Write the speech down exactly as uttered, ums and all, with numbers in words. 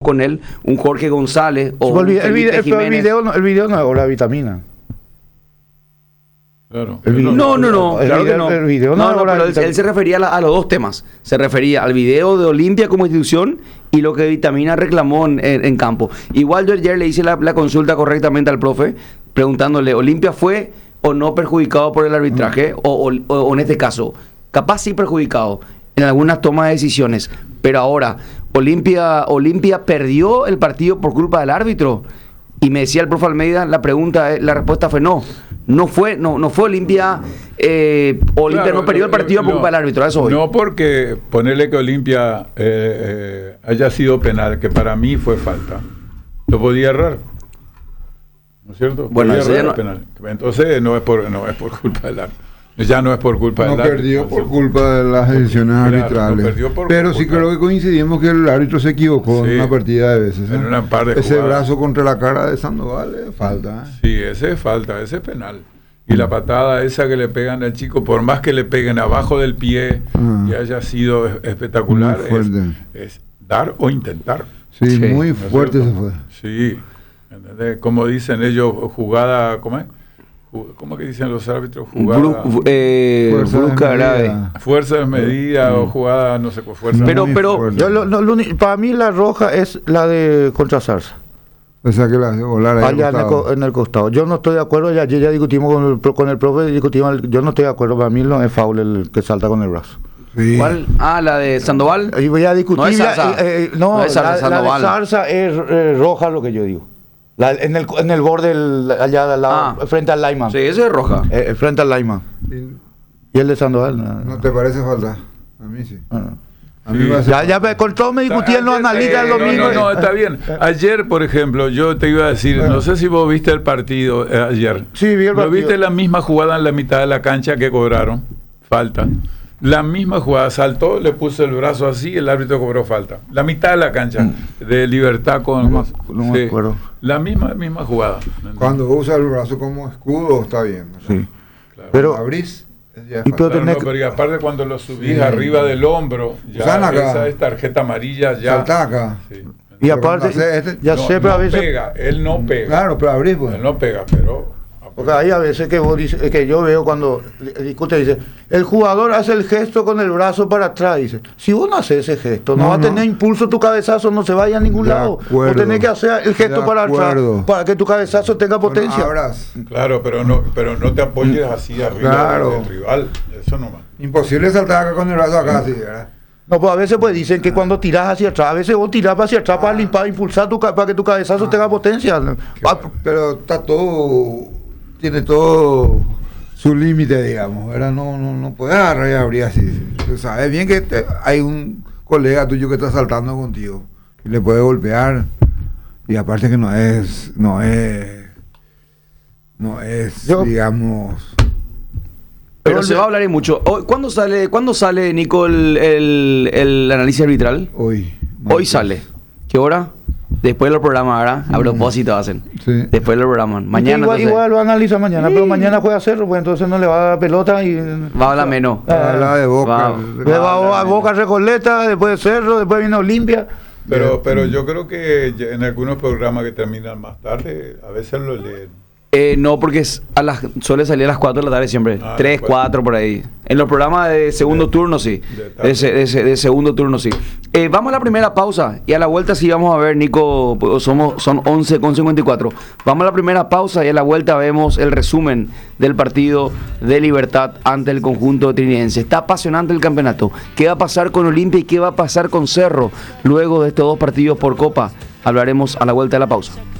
con él, un Jorge González o el, un video, el, Felipe video, Jiménez. el, video no, el video no es la vitamina. Claro. El video, No, no, no, el claro video, que no. El video no, no, no, pero él, él se refería a, la, a los dos temas. Se refería al video de Olimpia como institución y lo que Vitamina reclamó en, en, en campo. Igual yo ayer le hice la, la consulta correctamente al profe, preguntándole, ¿Olimpia fue o no perjudicado por el arbitraje? O, o, o en este caso, capaz sí perjudicado en algunas tomas de decisiones. Pero ahora, Olimpia, Olimpia perdió el partido por culpa del árbitro. Y me decía el profe Almeida, la pregunta, la respuesta fue no. No fue, no, no fue Olimpia, eh, Olimpia claro, no perdió el partido por culpa del árbitro, eso hoy. No porque ponerle que Olimpia eh, eh, haya sido penal, que para mí fue falta. Lo podía errar. ¿No es cierto? Bueno, podía errar no... penal. Entonces no es por, no es por culpa del árbitro. Ya no es por culpa no del árbitro. Perdió por culpa de las decisiones claro, arbitrales. No perdió por, Pero por sí culpa. creo que coincidimos que el árbitro se equivocó sí, en una partida de veces. ¿eh? En una par de ese jugadas. brazo contra la cara de Sandoval es falta. ¿eh? Sí, ese es falta, ese es penal. Y la patada esa que le pegan al chico, por más que le peguen abajo del pie ah, y haya sido espectacular, es, es dar o intentar. Sí, sí. muy fuerte se fue. Sí, ¿entendés? Como dicen ellos, jugada, ¿cómo es? ¿Cómo que dicen los árbitros? Jugada, Bru, eh, fuerza brusca grave. Fuerza desmedida mm. o jugada, no sé cuál fuerza. Pero, pero yo, lo, lo, lo, para mí la roja es la de contra Zarza. O sea que la de volar ahí allá en el, en el costado. Yo no estoy de acuerdo, ya, ya discutimos con el, con el profe, discutimos, yo no estoy de acuerdo, para mí no es foul el que salta con el brazo. Sí. ¿Cuál? Ah, la de Sandoval. Y voy a discutir. No es Zarza, eh, eh, no, no es Zarza, la, la de Zarza es eh, roja lo que yo digo. La, en, el, en el borde, el, allá al lado, ah, frente al Lyman. Sí, ese es roja. Eh, frente al Lyman. Y el de Sandoval. No, no, ¿no te parece falta? A mí sí. Ah, a mí sí. me ya, ya con todo me discutí en los analistas el domingo. No, no, no, está bien. Ayer, por ejemplo, yo te iba a decir, bueno, no sé si vos viste el partido eh, ayer. Sí, vi el partido. ¿Lo viste la misma jugada en la mitad de la cancha que cobraron? Falta. La misma jugada, saltó, le puso el brazo así, el árbitro cobró falta. La mitad de la cancha, mm. de Libertad con... No, no sí, me acuerdo. La misma, misma jugada. Cuando usa el brazo como escudo, está bien. ¿no? Sí. Claro. Pero abrís... Y claro, no, pero y aparte cuando lo subís sí, arriba del hombro, ya esa es tarjeta amarilla, ya... Salta acá. Sí. Y aparte, este, ya no, sé, pero no a veces... pega, él no pega. Claro, pero abrís, pues. Él no pega, pero... Porque hay a veces que vos dices, que yo veo cuando discute, dice, el jugador hace el gesto con el brazo para atrás, dice, si vos no haces ese gesto, no, no va a tener no. impulso tu cabezazo, no se vaya a ningún de lado. Acuerdo, vos tenés que hacer el gesto para atrás, para que tu cabezazo tenga potencia. Bueno, claro, pero no, pero no te apoyes así arriba claro. del rival, eso nomás. Imposible saltar acá con el brazo acá, sí, ¿verdad? No, pues a veces pues dicen que cuando tirás hacia atrás, a veces vos tirás hacia atrás ah. para limpar, impulsar tu, para que tu cabezazo ah. tenga potencia. Claro. Pero está todo... tiene todo su límite, digamos, ¿verdad? No, no, no puedes agarrar y abrir así. Tú sabes bien que te, hay un colega tuyo que está saltando contigo y le puede golpear, y aparte que no es, no es, no es, Yo, digamos... Pero se va a hablar y mucho. ¿Cuándo sale, ¿cuándo sale Nico, el, el, el análisis arbitral? Hoy. Hoy sale. ¿Qué hora? Después del programa, ¿verdad? A propósito hacen. Sí. Después del programa. Mañana. Igual, igual lo analiza mañana, sí. Pero mañana juega Cerro, pues entonces no le va a dar pelota y. Va a hablar menos. Va a hablar de Boca. Va, va, va, va a Boca Recoleta, después de Cerro, después viene Olimpia. Pero, pero yo creo que en algunos programas que terminan más tarde, a veces lo leen. Eh, no, porque es a las, suele salir a las cuatro de la tarde siempre. Ah, tres, cuatro por ahí. En los programas de segundo de, turno sí. De, de, de, de, de segundo turno sí. Eh, vamos a la primera pausa y a la vuelta sí vamos a ver, Nico, somos, son once con cincuenta y cuatro. Vamos a la primera pausa y a la vuelta vemos el resumen del partido de Libertad ante el conjunto trinidense. Está apasionante el campeonato. ¿Qué va a pasar con Olimpia y qué va a pasar con Cerro luego de estos dos partidos por Copa? Hablaremos a la vuelta de la pausa.